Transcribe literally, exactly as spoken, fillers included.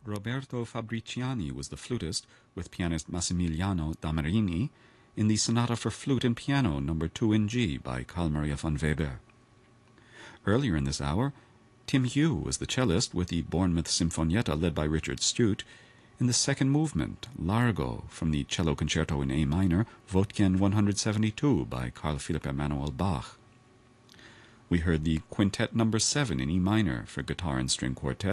Roberto Fabriciani was the flutist, with pianist Massimiliano Damarini, in the Sonata for Flute and Piano number two in G by Carl Maria von Weber. Earlier in this hour, Tim Hugh was the cellist with the Bournemouth Sinfonietta led by Richard Stute, in the second movement, Largo, from the Cello Concerto in A minor, Wötgen one seventy-two by Carl Philipp Emanuel Bach. We heard the Quintet number seven in E minor for guitar and string quartet